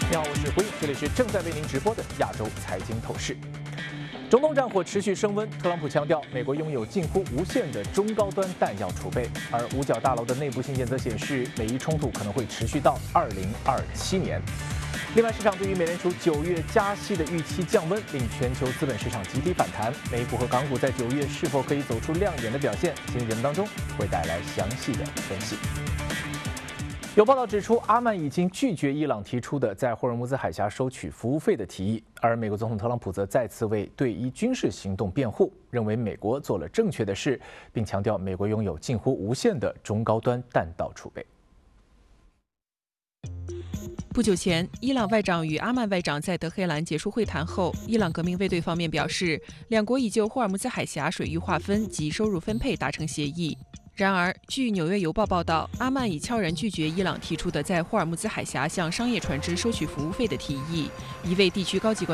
你好，我是胡颖，这里是正在为您直播的亚洲财经透视。中东战火持续升温，特朗普强调美国拥有近乎无限的中高端弹药储备，而五角大楼的内部信件则显示，美伊冲突可能会持续到2027年。另外，市场对于美联储9月加息的预期降温，令全球资本市场集体反弹。美股和港股在9月是否可以走出亮眼的表现？今天节目当中会带来详细的分析。有报道指出，阿曼已经拒绝伊朗提出的在霍尔木兹海峡收取服务费的提议，而美国总统特朗普则再次为对伊军事行动辩护，认为美国做了正确的事，并强调美国拥有近乎无限的中高端弹道储备。 不久前，伊朗外长与阿曼外长在德黑兰结束会谈后，伊朗革命卫队方面表示，两国已就霍尔木兹海峡水域划分及收入分配达成协议。然而，据《纽约邮报》报道，阿曼已悄然拒绝伊朗提出的在霍尔木兹海峡向商业船只收取服务费的提议。一位地区高级官